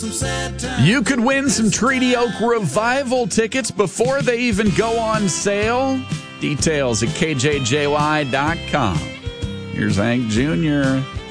You could win some Treaty Oak Revival tickets before they even go on sale. Details at kjjy.com. Here's Hank Jr.